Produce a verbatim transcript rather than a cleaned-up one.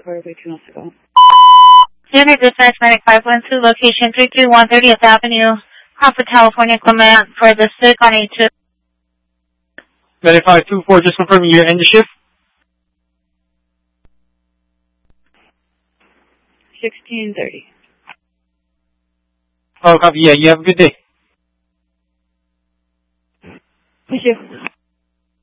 for way two months ago. Standard Dispatch Medic five one two, location three three one thirtieth Avenue, Crawford, California, command for the sick on A two. Medic five two four, just confirming your end of shift. sixteen thirty. Oh, copy. Yeah, you have a good day. Thank you.